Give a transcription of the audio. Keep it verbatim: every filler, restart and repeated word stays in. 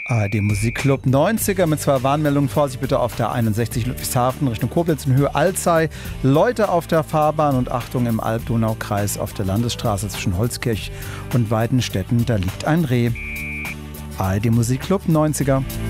A R D Musikclub neunziger mit zwei Warnmeldungen. Vorsicht bitte auf der einundsechzig Ludwigshafen Richtung Koblenz in Höhe Alzey. Leute auf der Fahrbahn und Achtung im Alb-Donau-Kreis auf der Landesstraße zwischen Holzkirch und Weidenstetten. Da liegt ein Reh. A R D Musikclub neunziger.